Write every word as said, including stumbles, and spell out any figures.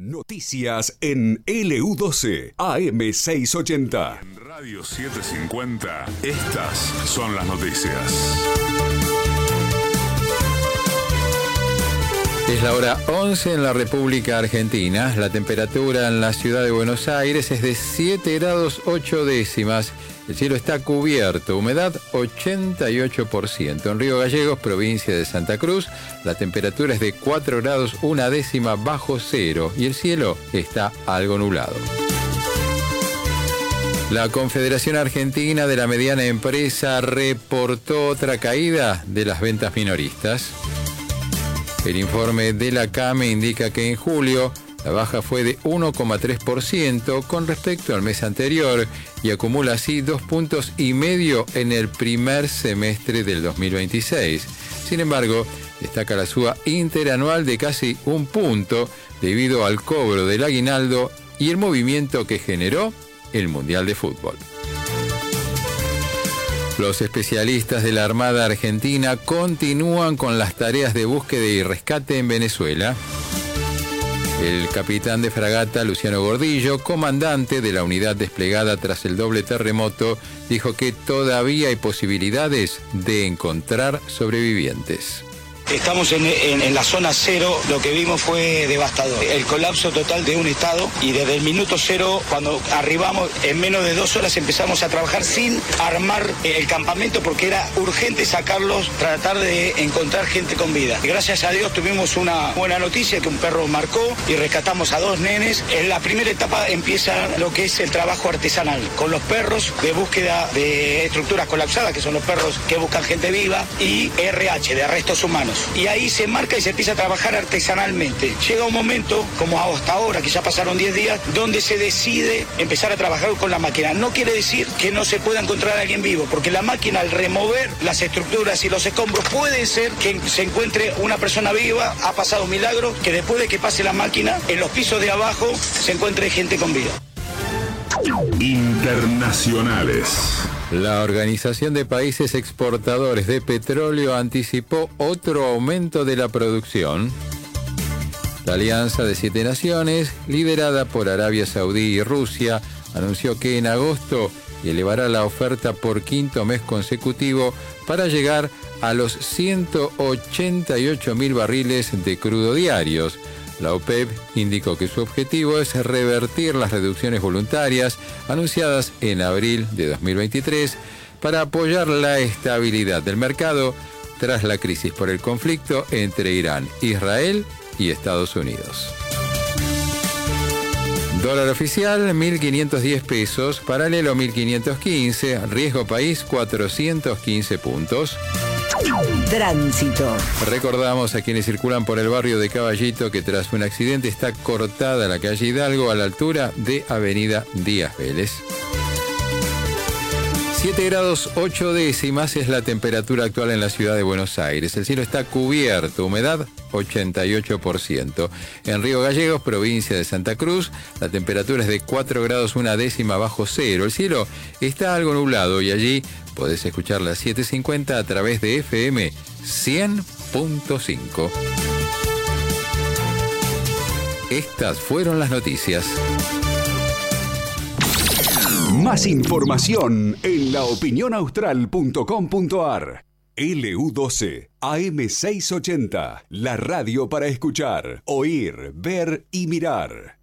Noticias en L U doce A M seiscientos ochenta. En Radio setecientos cincuenta, estas son las noticias. Es la hora once en la República Argentina. La temperatura en la ciudad de Buenos Aires es de siete grados ocho décimas. El cielo está cubierto, humedad ochenta y ocho por ciento. En Río Gallegos, provincia de Santa Cruz, la temperatura es de cuatro grados una décima bajo cero y el cielo está algo nublado. La Confederación Argentina de la Mediana Empresa reportó otra caída de las ventas minoristas. El informe de la C A M E indica que en julio la baja fue de uno coma tres por ciento con respecto al mes anterior y acumula así dos puntos y medio en el primer semestre del dos mil veintiséis. Sin embargo, destaca la suba interanual de casi un punto debido al cobro del aguinaldo y el movimiento que generó el Mundial de Fútbol. Los especialistas de la Armada Argentina continúan con las tareas de búsqueda y rescate en Venezuela. El capitán de fragata Luciano Gordillo, comandante de la unidad desplegada tras el doble terremoto, dijo que todavía hay posibilidades de encontrar sobrevivientes. Estamos en, en, en la zona cero, lo que vimos fue devastador. El colapso total de un estado y desde el minuto cero, cuando arribamos, en menos de dos horas empezamos a trabajar sin armar el campamento porque era urgente sacarlos, tratar de encontrar gente con vida. Gracias a Dios tuvimos una buena noticia que un perro marcó y rescatamos a dos nenes. En la primera etapa empieza lo que es el trabajo artesanal, con los perros de búsqueda de estructuras colapsadas, que son los perros que buscan gente viva, y R H, de restos humanos. Y ahí se marca y se empieza a trabajar artesanalmente. Llega un momento, como hasta ahora, que ya pasaron diez días, donde se decide empezar a trabajar con la máquina. No quiere decir que no se pueda encontrar a alguien vivo, porque la máquina, al remover las estructuras y los escombros, puede ser que se encuentre una persona viva. Ha pasado un milagro que después de que pase la máquina, en los pisos de abajo se encuentre gente con vida. Internacionales. La Organización de Países Exportadores de Petróleo anticipó otro aumento de la producción. La Alianza de Siete Naciones, liderada por Arabia Saudí y Rusia, anunció que en agosto elevará la oferta por quinto mes consecutivo para llegar a los ciento ochenta y ocho mil barriles de crudo diarios. La OPEP indicó que su objetivo es revertir las reducciones voluntarias anunciadas en abril de dos mil veintitrés para apoyar la estabilidad del mercado tras la crisis por el conflicto entre Irán, Israel y Estados Unidos. Dólar oficial mil quinientos diez pesos, paralelo mil quinientos quince, riesgo país cuatrocientos quince puntos. Tránsito. Recordamos a quienes circulan por el barrio de Caballito que tras un accidente está cortada la calle Hidalgo a la altura de Avenida Díaz Vélez. siete grados ocho décimas es la temperatura actual en la ciudad de Buenos Aires. El cielo está cubierto, humedad ochenta y ocho por ciento. En Río Gallegos, provincia de Santa Cruz, la temperatura es de cuatro grados una décima bajo cero. El cielo está algo nublado y allí podés escuchar las siete cincuenta a través de F M cien punto cinco. Estas fueron las noticias. Más información en la opinión austral punto com punto a r. L U doce A M seiscientos ochenta, la radio para escuchar, oír, ver y mirar.